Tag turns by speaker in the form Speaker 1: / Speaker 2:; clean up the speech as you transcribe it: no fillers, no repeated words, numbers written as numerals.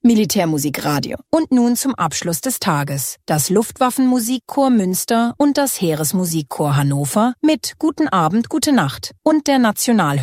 Speaker 1: Militärmusikradio. Und nun zum Abschluss des Tages. Das Luftwaffenmusikchor Münster und das Heeresmusikchor Hannover mit Guten Abend, Gute Nacht und der National